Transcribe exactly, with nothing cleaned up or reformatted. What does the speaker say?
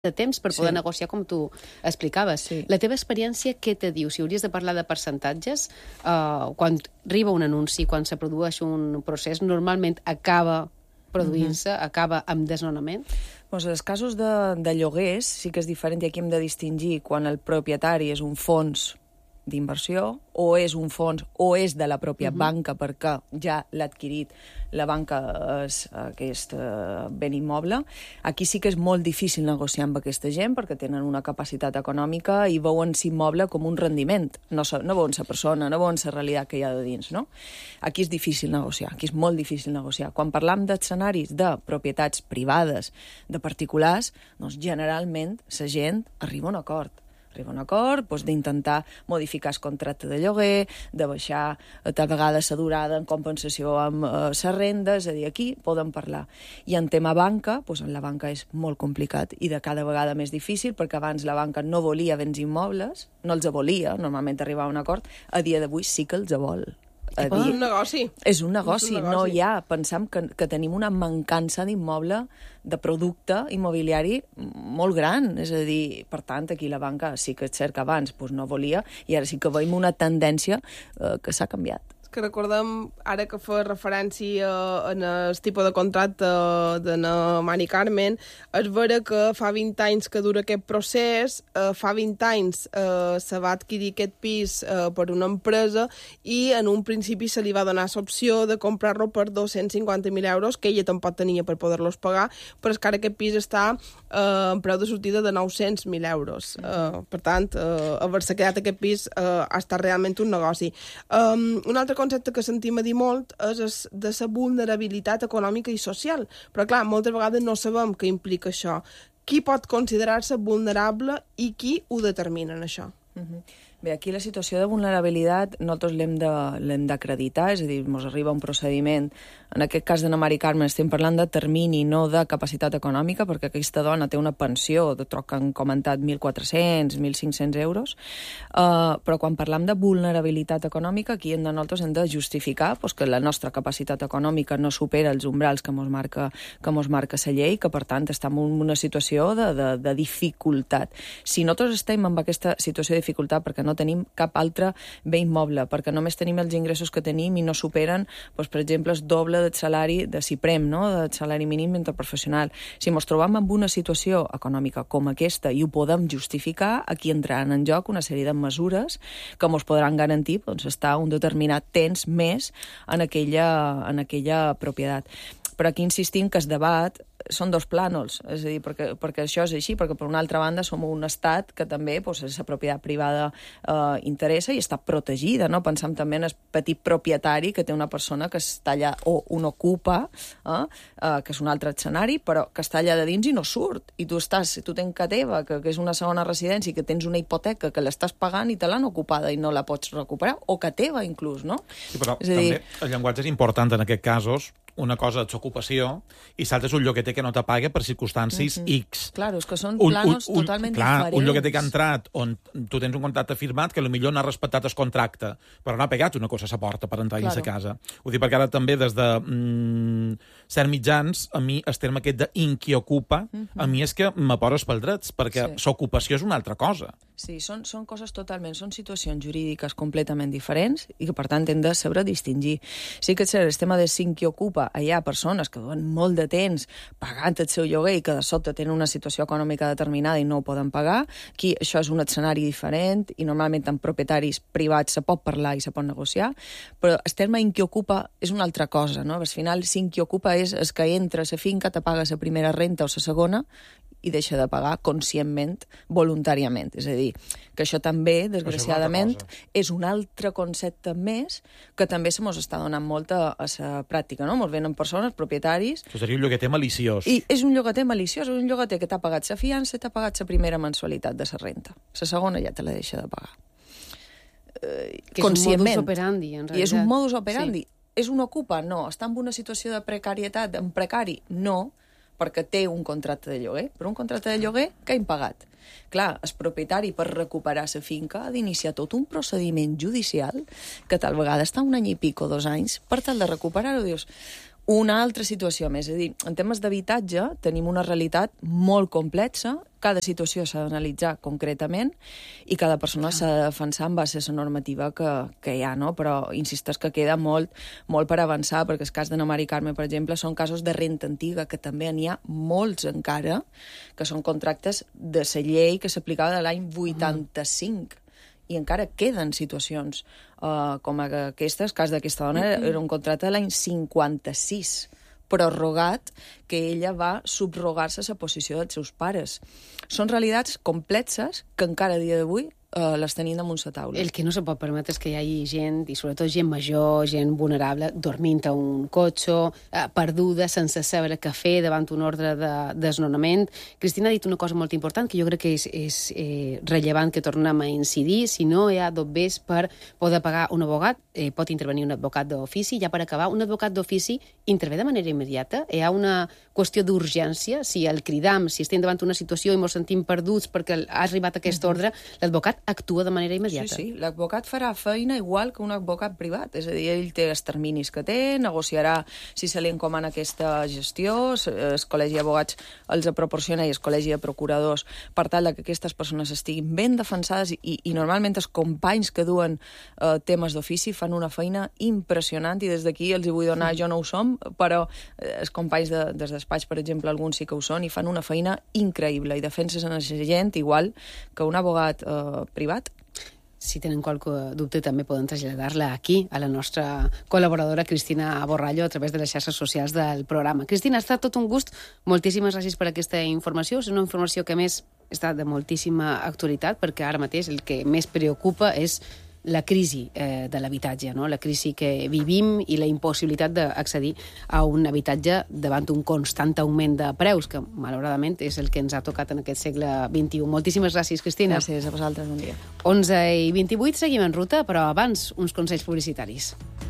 de temps per poder Sí. negociar, com tu explicaves. Sí. La teva experiència, què te diu? Si hauries de parlar de percentatges, uh, quan arriba un anunci, quan se produeix un procés, normalment acaba produint-se, uh -huh. acaba amb desnonament? Doncs els casos de, de lloguers sí que és diferent i aquí hem de distingir quan el propietari és un fons d'inversió o és un fons o és de la pròpia uh -huh. banca perquè ja l'ha adquirit la banca és aquest eh, ben immoble. Aquí sí que és molt difícil negociar amb aquesta gent perquè tenen una capacitat econòmica i veuen l'immoble com un rendiment. No, no veuen la persona, no veuen la realitat que hi ha de dins, no? Aquí és difícil negociar, aquí és molt difícil negociar. Quan parlam d'escenaris de propietats privades, de particulars, doncs generalment la gent arriba a un acord. Arriba a un acord doncs, d'intentar modificar el contracte de lloguer, de baixar a tal vegada la durada en compensació amb la eh, renda, és a dir, aquí poden parlar. I en tema banca, doncs en la banca és molt complicat i de cada vegada més difícil, perquè abans la banca no volia béns immobles, no els volia, normalment arribava a un acord, a dia d'avui sí que els vol. És un negoci. És un negoci, és un negoci. no hi ha. Pensam que, que tenim una mancança d'immoble, de producte immobiliari molt gran. És a dir, per tant, aquí la banca sí que és cert que abans doncs, no volia i ara sí que veiem una tendència eh, que s'ha canviat. Que recordem, ara que fa referència en el tipus de contracte de na Mari Carmen, és vera que fa vint anys que dura aquest procés, eh, fa vint anys eh, se va adquirir aquest pis eh, per una empresa i en un principi se li va donar l'opció de comprar-lo per dos-cents cinquanta mil euros, que ella tampoc tenia per poder-los pagar, però és que ara aquest pis està eh, en preu de sortida de nou-cents mil euros. Eh, per tant, eh, haver-se quedat aquest pis eh, ha estat realment un negoci. Um, un altre concepte que sentim a dir molt és de la vulnerabilitat econòmica i social. Però, clar, moltes vegades no sabem què implica això. Qui pot considerar-se vulnerable i qui ho determina en això? Uh-huh. Bé, aquí la situació de vulnerabilitat nosaltres l'hem d'acreditar, és a dir, ens arriba un procediment. En aquest cas de na Mari Carmen estem parlant de termini, no de capacitat econòmica, perquè aquesta dona té una pensió de troc que han comentat mil quatre-cents, mil cinc-cents euros, uh, però quan parlam de vulnerabilitat econòmica, aquí hem de, nosaltres hem de justificar pues, que la nostra capacitat econòmica no supera els umbrals que mos marca, que mos marca la llei, que per tant estem en una situació de, de, de dificultat. Si nosaltres estem en aquesta situació de dificultat perquè no no tenim cap altre bé immoble, perquè només tenim els ingressos que tenim i no superen, doncs, per exemple, el doble del salari de CIPREM, no? Del salari mínim interprofessional. Si ens trobam en una situació econòmica com aquesta i ho podem justificar, aquí entraran en joc una sèrie de mesures que ens podran garantir doncs, estar un determinat temps més en aquella, en aquella propietat. Però aquí insistim que el debat són dos plànols, és a dir, perquè, perquè això és així, perquè per una altra banda som un estat que també doncs, la propietat privada eh, interessa i està protegida, no? Pensem també en el petit propietari que té una persona que està allà, o un ocupa, eh, eh, que és un altre escenari, però que està allà de dins i no surt, i tu estàs, tu tens que teva, que, que és una segona residència i que tens una hipoteca que l'estàs pagant i te l'han ocupada i no la pots recuperar, o que teva inclús, no? Sí, però és a dir, també el llenguatge és important en aquests casos. Una cosa és ocupació i l'altra és un llogueter que no te paga per circumstàncies mm-hmm. X. Claro, és que són un, planos un, un, totalment clar, diferents. Un llogueter que ha entrat on tu tens un contracte firmat que potser no ha respectat el contracte, però no ha pegat una cosa a la porta per entrar claro. dins la casa. Ho dic perquè ara també des de mm, cert mitjans, a mi el terme aquest d'inqui ocupa, mm-hmm. a mi és que me poses pel drets, perquè sí. l'ocupació és una altra cosa. Sí, són, són coses totalment, són situacions jurídiques completament diferents i que per tant hem de saber distingir. Sí que és cert, el tema de cinc qui ocupa, hi ha persones que duen molt de temps pagant el seu lloguer i que de sobte tenen una situació econòmica determinada i no ho poden pagar. Aquí això és un escenari diferent i normalment amb propietaris privats se pot parlar i se pot negociar, però el terme in qui ocupa és una altra cosa, no? Al final, in qui ocupa és el que entra a la finca, te paga la primera renta o la segona i deixa de pagar conscientment, voluntàriament. És a dir, que això també, desgraciadament, és un altre concepte més que també se mos està donant molt a la pràctica, no? Mos venen persones, propietaris... Això seria un llogueter maliciós. I és un llogueter maliciós, és un llogueter que t'ha pagat la fiança i t'ha pagat la primera mensualitat de la renta. La segona ja te la deixa de pagar. Eh, que és un modus operandi, en realitat. I és un modus operandi. Sí. És un ocupa? No. Està en una situació de precarietat, en precari? No, perquè té un contracte de lloguer. Però un contracte de lloguer que ha impagat. Clar, el propietari per recuperar la finca ha d'iniciar tot un procediment judicial que tal vegada està un any i pico, dos anys, per tal de recuperar-ho. Dius, Una altra situació més, és a dir, en temes d'habitatge tenim una realitat molt complexa, cada situació s'ha d'analitzar concretament i cada persona s'ha de defensar en base a la normativa que, que hi ha, no? Però insistes que queda molt, molt per avançar, perquè el cas de na Mari Carme, per exemple, són casos de renta antiga, que també n'hi ha molts encara, que són contractes de la llei que s'aplicava de l'any vuitanta-cinc. I encara queden situacions uh, com aquesta. El cas d'aquesta dona mm-hmm. era un contracte de l'any cinquanta-sis, prorrogat, que ella va subrogar-se a la posició dels seus pares. Són realitats complexes que encara a dia d'avui uh, les tenim damunt la taula. El que no se pot permetre és que hi hagi gent, i sobretot gent major, gent vulnerable, dormint a un cotxe, eh, perduda, sense saber què fer davant un ordre de desnonament. Cristina ha dit una cosa molt important, que jo crec que és, és eh, rellevant que tornem a incidir. Si no hi ha dobbers per poder pagar un abogat, eh, pot intervenir un advocat d'ofici. Ja per acabar, un advocat d'ofici intervé de manera immediata. Hi ha una qüestió d'urgència. Si el cridam, si estem davant una situació i ens sentim perduts perquè ha arribat aquest ordre, l'advocat actua de manera immediata. Sí, sí. L'advocat farà feina igual que un advocat privat. És a dir, ell té els terminis que té, negociarà si se li encomana aquesta gestió, el col·legi d'advocats els proporciona i el col·legi de procuradors per tal que aquestes persones estiguin ben defensades i, i normalment els companys que duen eh, temes d'ofici fan una feina impressionant i des d'aquí els hi vull donar, jo no ho som, però els companys de, des despatx, per exemple, alguns sí que ho són i fan una feina increïble i defenses en la gent igual que un abogat eh, privat. Si tenen qualque dubte, també poden traslladar-la aquí, a la nostra col·laboradora Cristina Borrallo, a través de les xarxes socials del programa. Cristina, ha estat tot un gust. Moltíssimes gràcies per aquesta informació. És una informació que, a més, està de moltíssima actualitat, perquè ara mateix el que més preocupa és la crisi eh, de l'habitatge, no? La crisi que vivim i la impossibilitat d'accedir a un habitatge davant un constant augment de preus, que malauradament és el que ens ha tocat en aquest segle vint-i-u. Moltíssimes gràcies, Cristina. Gràcies a vosaltres, bon dia. onze i vint-i-vuit, seguim en ruta, però abans uns consells publicitaris.